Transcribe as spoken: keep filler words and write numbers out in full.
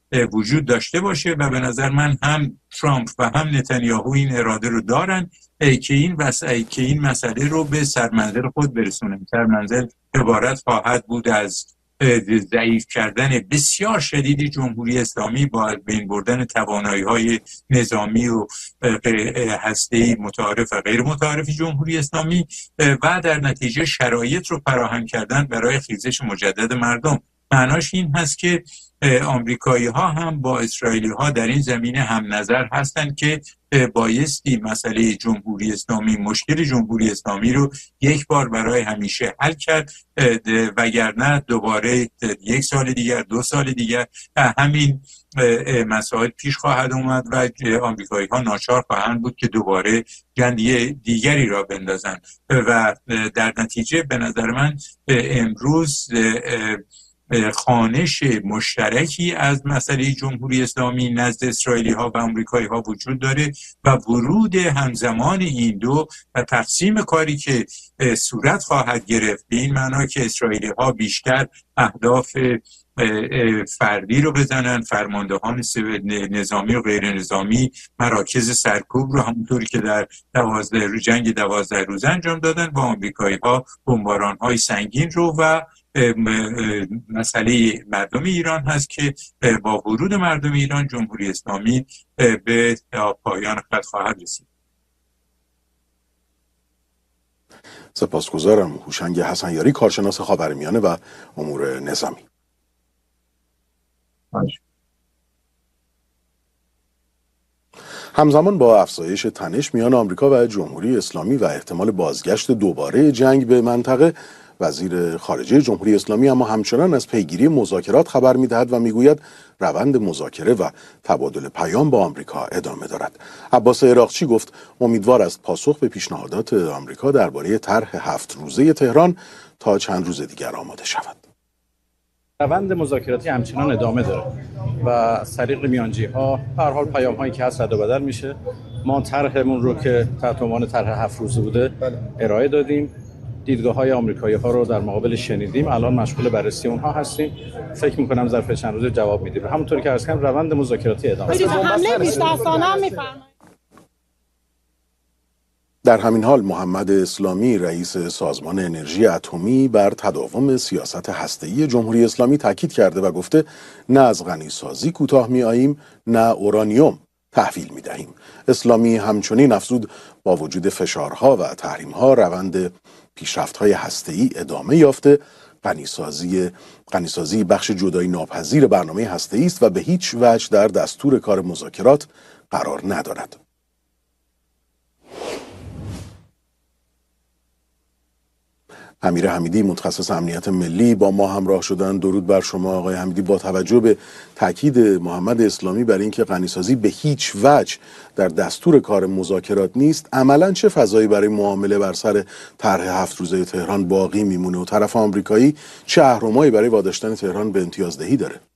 وجود داشته باشه و به نظر من هم ترامپ و هم نتانیاهو این اراده رو دارن که این وسعی که این مسئله رو به سرمنزل خود برسونن. سرمنزل عبارت خواهد بود از ضعیف کردن بسیار شدیدی جمهوری اسلامی با بین بردن توانایی‌های نظامی و هسته‌ای متعارف و غیر متعارف جمهوری اسلامی و در نتیجه شرایط رو فراهم کردن برای خیزش مجدد مردم. معناش این هست که آمریکایی ها هم با اسرائیلی ها در این زمینه هم نظر هستند که بایستی مسئله جمهوری اسلامی، مشکل جمهوری اسلامی رو یک بار برای همیشه حل کرد، وگرنه دوباره یک سال دیگر، دو سال دیگر همین مسائل پیش خواهد اومد و آمریکایی ها ناچار خواهند بود که دوباره جنگ دیگری را بندازن و در نتیجه به نظر من امروز خوانش مشترکی از مسئله جمهوری اسلامی نزد اسرائیلی ها و آمریکایی ها وجود داره و ورود همزمان این دو و تقسیم کاری که صورت خواهد گرفت به این معنا که اسرائیلی ها بیشتر اهداف فردی رو بزنن، فرماندهان نظامی و غیر نظامی مراکز سرکوب رو همونطوری که در دوازده روز جنگ دوازده روزه انجام دادن و آمریکایی ها بمباران های سنگین رو و مسئله مردم ایران هست که با ورود مردم ایران جمهوری اسلامی به پایان خط خواهد رسید. سپاسگزارم. هوشنگ حسنیاری، کارشناس خاورمیانه و امور نظامی. همزمان با افزایش تنش میان آمریکا و جمهوری اسلامی و احتمال بازگشت دوباره جنگ به منطقه، وزیر خارجه جمهوری اسلامی اما همچنان از پیگیری مذاکرات خبر می‌دهد و میگوید روند مذاکره و تبادل پیام با آمریکا ادامه دارد. عباس عراقچی گفت امیدوار است پاسخ به پیشنهادات آمریکا درباره طرح هفت روزه تهران تا چند روز دیگر آماده شود. روند مذاکراتی همچنان ادامه داره و از طریق میانجی‌ها به هر حال پیام‌هایی که هست رد و بدل میشه. ما طرحمون رو که تحت عنوان طرح هفت روزه بوده ارائه دادیم. دیدگاه‌های آمریکایی‌ها رو در مقابل شنیدیم، الان مشغول بررسی اونها هستیم. فکر می‌کنم ظرف چند روز جواب میدیم. همونطوری که عرض کردم روند مذاکراتی ادامه داره. در همین حال محمد اسلامی رئیس سازمان انرژی اتمی بر تداوم سیاست هسته‌ای جمهوری اسلامی تاکید کرده و گفته نه از غنیسازی کوتاه می‌آییم نه اورانیوم تحویل می‌دهیم. اسلامی همچنین افزود با وجود فشارها و تحریم‌ها روند پیشرفت‌های هسته‌ای ادامه یافته. غنیسازی غنیسازی بخش جدایی ناپذیر برنامه هسته‌ای است و به هیچ وجه در دستور کار مذاکرات قرار ندارد. امیر حمیدی متخصص امنیت ملی با ما همراه شدن. درود بر شما آقای حمیدی. با توجه به تاکید محمد اسلامی بر اینکه غنیسازی به هیچ وجه در دستور کار مذاکرات نیست، عملاً چه فضایی برای معامله بر سر طرح هفت روزه تهران باقی میمونه و طرف آمریکایی چه اهرمایی برای واداشتن تهران به امتیازدهی داره؟